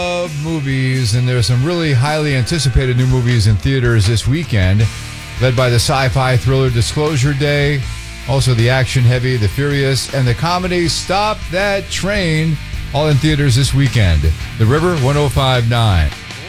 Of movies, and there's some really highly anticipated new movies in theaters this weekend, led by the sci-fi thriller Disclosure Day, also the action-heavy The Furious, and the comedy Stop That Train, all in theaters this weekend. The River 105.9.